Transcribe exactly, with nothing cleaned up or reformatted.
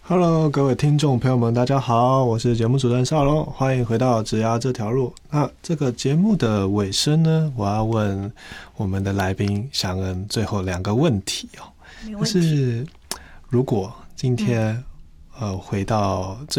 Hello，各位听众朋友们，大家好，我是节目主持人邵龙，欢迎回到职涯这条路。那这个节目的尾声呢，我要问我们的来宾祥恩最后两个问题哦。 没问题。 就是如果今天、嗯、呃回到